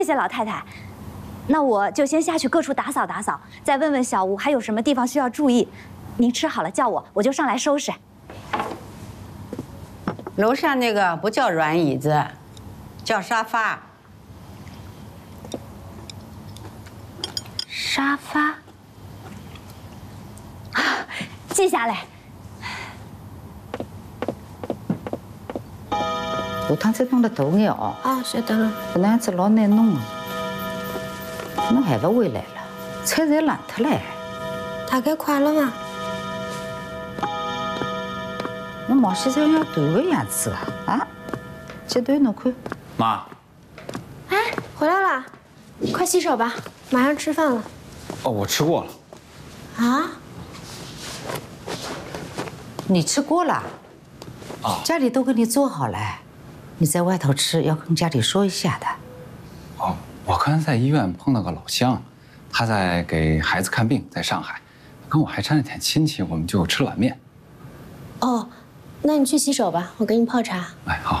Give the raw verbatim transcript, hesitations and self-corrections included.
谢谢老太太。那我就先下去各处打扫打扫，再问问小吴还有什么地方需要注意。您吃好了叫我，我就上来收拾。 楼上那个不叫软椅子，叫沙发。 沙发。啊，记下来。 下趟再弄得大眼哦。 啊，晓得了。 搿能样子老难弄的。侬还不回来了？菜侪烂脱了。 大概快了吗？ 侬毛先生要断个样子啊！啊，这段侬看。 妈。 哎，回来了，快洗手吧，马上吃饭了。 哦，我吃过了。 啊？ 你吃过了？ 啊。 家里都给你做好了。 你在外头吃要跟家里说一下的。 哦，我刚才在医院碰到个老乡，他在给孩子看病，在上海，跟我还沾了点亲戚，我们就吃碗面。 哦，那你去洗手吧，我给你泡茶。 哎，好。